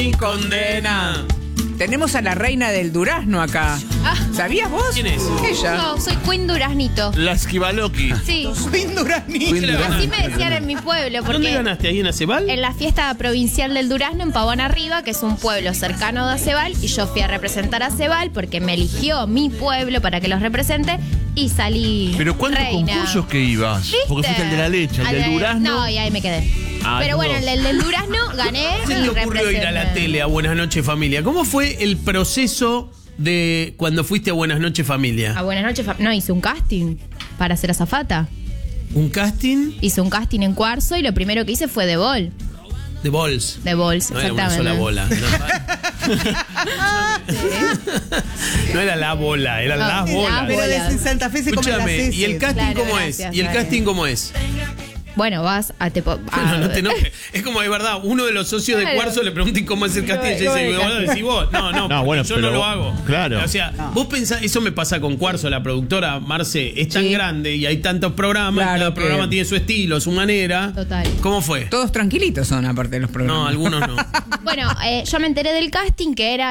y condena. Tenemos a la reina del durazno acá. ¿Sabías vos? ¿Quién es? Ella. No, soy Queen Duraznito. La Esquivaloqui. Sí. Queen Durazni. Así me decían en mi pueblo. ¿Dónde Porque ganaste? ¿Ahí en Acebal? en la fiesta provincial del Durazno, en Pavón Arriba, que es un pueblo cercano de Acebal, y yo fui a representar a Acebal porque me eligió mi pueblo para que los represente y salí Pero ¿cuántos reina. concursos que ibas? ¿Viste? Porque fuiste el de la leche, el Al del de- durazno. No, y ahí me quedé. Pero bueno, el del Durazno gané ¿Se y te ocurrió ir a la representé. tele a Buenas Noches Familia? ¿Cómo fue el proceso de cuando fuiste a Buenas Noches Familia? A Buenas noches, no, hice un casting para ser azafata. ¿Un casting? Hice un casting en Cuarzo y lo primero que hice fue de Bol. De Bols. De Bols, No era una exactamente. sola bola. No era la bola, eran No, las la bolas. Pero bola. en Santa Fe se comen las Escúchame, heces. ¿y el casting Claro, cómo gracias, es? ¿Y el Mario. casting cómo es? Bueno, vas a... Bueno, no te enojes. Es como, es verdad, uno de los socios de Claro. Cuarzo le pregunté cómo es el casting y ella dice, bueno, decís vos. No, No, porque bueno, yo pero no lo vos- hago. claro. O sea, vos pensás, eso me pasa con Cuarzo, la productora, Marce, es tan Sí. grande y hay tantos programas, Claro cada que- programa tiene su estilo, su manera. Total. ¿Cómo fue? Todos tranquilitos son, aparte de los programas. No, algunos no. Bueno, yo me enteré del casting que era